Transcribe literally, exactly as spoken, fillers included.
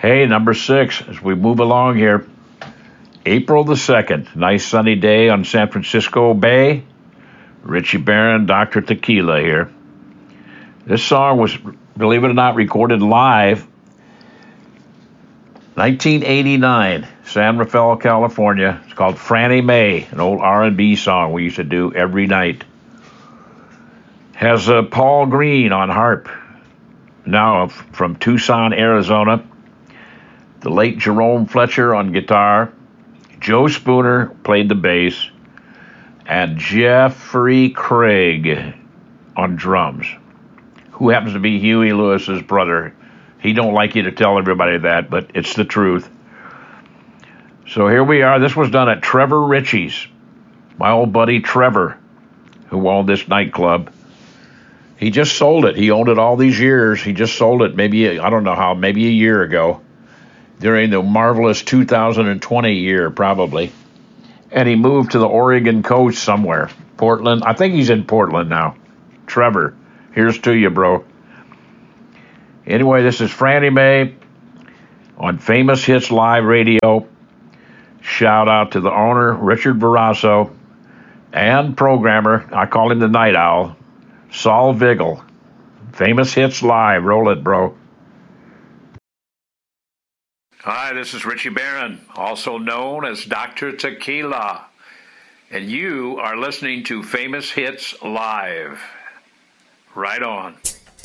Hey, number six, as we move along here, April the second, nice sunny day on San Francisco Bay. Richie Barron, Doctor Tequila here. This song was, believe it or not, recorded live nineteen eighty-nine, San Rafael, California. It's called Franny Mae, an old R and B song we used to do every night. Has uh, Paul Green on harp, now from Tucson, Arizona. The late Jerome Fletcher on guitar. Joe Spooner played the bass. And Jeffrey Craig on drums, who happens to be Huey Lewis's brother. He don't like you to tell everybody that, but it's the truth. So here we are. This was done at Trevor Ritchie's. My old buddy Trevor, who owned this nightclub. He just sold it. He owned it all these years. He just sold it maybe, I don't know how, maybe a year ago. During the marvelous two thousand twenty year, probably. And he moved to the Oregon coast somewhere. Portland. I think he's in Portland now. Trevor, here's to you, bro. Anyway, this is Franny Mae on Famous Hits Live Radio. Shout out to the owner, Richard Verasso, and programmer, I call him the Night Owl, Saul Vigil. Famous Hits Live. Roll it, bro. Hi, this is Richie Barron, also known as Doctor Tequila, and you are listening to Famous Hits Live. Right on.